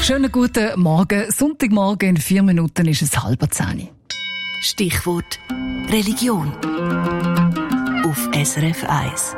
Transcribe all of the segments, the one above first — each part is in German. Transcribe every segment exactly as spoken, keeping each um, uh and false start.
Schönen guten Morgen. Sonntagmorgen in vier Minuten ist es halb zehn. Stichwort Religion auf S R F eins.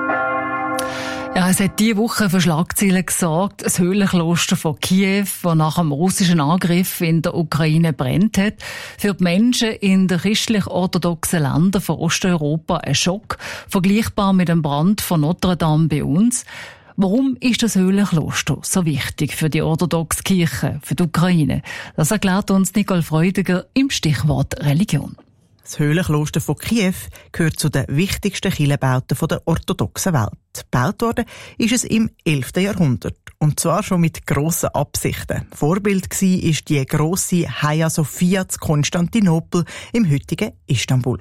Ja, es hat diese Woche für Schlagzeilen gesorgt. Das Höhlenkloster von Kiew, das nach dem russischen Angriff in der Ukraine brennt hat. Für die Menschen in den christlich-orthodoxen Ländern von Osteuropa ein Schock, vergleichbar mit dem Brand von Notre Dame bei uns. Warum ist das Höhlenkloster so wichtig für die orthodoxe Kirche, für die Ukraine? Das erklärt uns Nicole Freudiger im Stichwort Religion. Das Höhlenkloster von Kiew gehört zu den wichtigsten Kirchenbauten der orthodoxen Welt. Gebaut worden ist es im elften Jahrhundert. Und zwar schon mit grossen Absichten. Vorbild war ist die grosse Hagia Sophia zu Konstantinopel im heutigen Istanbul.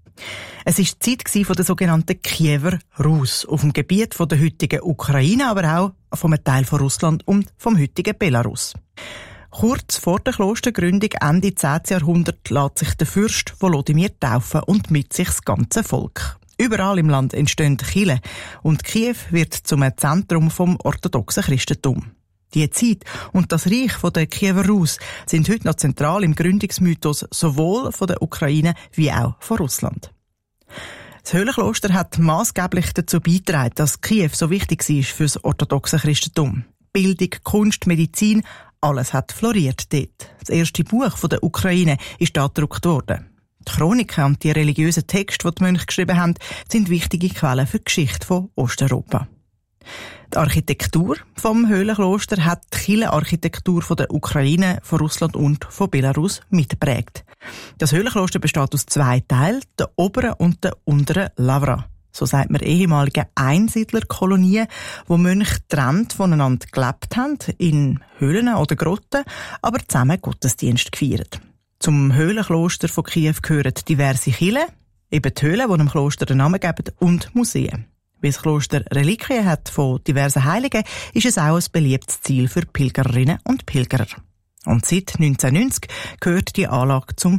Es war die Zeit der sogenannten Kiewer Rus auf dem Gebiet der heutigen Ukraine, aber auch vom Teil von Russland und vom heutigen Belarus. Kurz vor der Klostergründung Ende zehnten Jahrhundert lässt sich der Fürst Volodymyr taufen und mit sich das ganze Volk. Überall im Land entstehen Kirchen und Kiew wird zum Zentrum vom orthodoxen Christentum. Die Zeit und das Reich der Kiewer Rus sind heute noch zentral im Gründungsmythos sowohl von der Ukraine wie auch von Russland. Das Höhlenkloster hat maßgeblich dazu beigetragen, dass Kiew so wichtig war für das orthodoxe Christentum. Bildung, Kunst, Medizin, alles hat floriert dort. Das erste Buch der Ukraine ist da gedruckt worden. Die Chroniken und die religiösen Texte, die die Mönche geschrieben haben, sind wichtige Quellen für die Geschichte von Osteuropa. Die Architektur vom Höhlenkloster hat die Kirchenarchitektur von der Ukraine, von Russland und von Belarus mitgeprägt. Das Höhlenkloster besteht aus zwei Teilen, der oberen und der unteren Lavra. So sagt man ehemalige Einsiedlerkolonien, wo Mönche getrennt voneinander gelebt haben, in Höhlen oder Grotten, aber zusammen Gottesdienst gefeiert. Zum Höhlenkloster von Kiew gehören diverse Kirchen, eben die Höhlen, die dem Kloster den Namen geben, und Museen. Weil das Kloster Reliquien hat von diversen Heiligen, ist es auch ein beliebtes Ziel für Pilgerinnen und Pilgerer. Und seit neunzehnhundertneunzig gehört die Anlage zum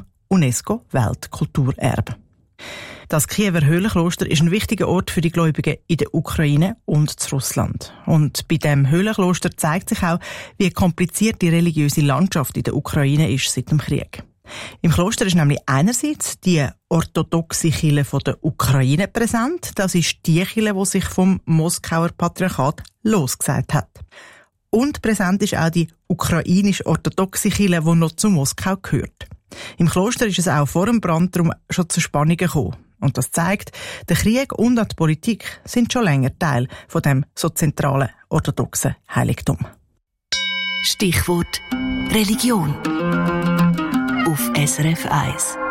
UNESCO-Weltkulturerbe. Das Kiewer Höhlenkloster ist ein wichtiger Ort für die Gläubigen in der Ukraine und in Russland. Und bei dem Höhlenkloster zeigt sich auch, wie kompliziert die religiöse Landschaft in der Ukraine ist seit dem Krieg. Im Kloster ist nämlich einerseits die orthodoxe Kirche von der Ukraine präsent. Das ist die Kirche, die sich vom Moskauer Patriarchat losgesagt hat. Und präsent ist auch die ukrainisch-orthodoxe Kirche, die noch zu Moskau gehört. Im Kloster ist es auch vor dem Brand darum schon zu Spannungen gekommen. Und das zeigt, der Krieg und auch die Politik sind schon länger Teil von dem so zentralen orthodoxen Heiligtum. Stichwort Religion auf S R F eins.